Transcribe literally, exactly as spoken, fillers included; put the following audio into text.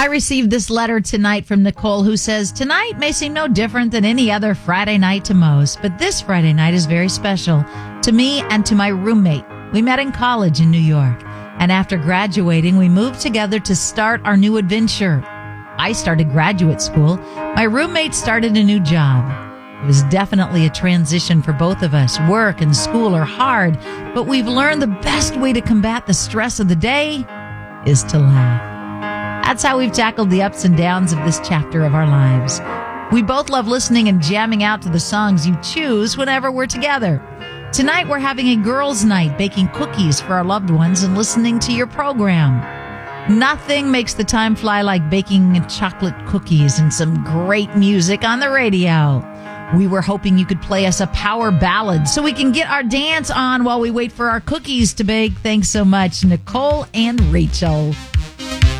I received this letter tonight from Nicole, who says, tonight may seem no different than any other Friday night to most, but this Friday night is very special to me and to my roommate. We met in college in New York, and after graduating, we moved together to start our new adventure. I started graduate school. My roommate started a new job. It was definitely a transition for both of us. Work and school are hard, but we've learned the best way to combat the stress of the day is to laugh. That's how we've tackled the ups and downs of this chapter of our lives. We both love listening and jamming out to the songs you choose whenever we're together. Tonight we're having a girls' night, baking cookies for our loved ones and listening to your program. Nothing makes the time fly like baking chocolate cookies and some great music on the radio. We were hoping you could play us a power ballad so we can get our dance on while we wait for our cookies to bake. Thanks so much, Nicole and Rachel.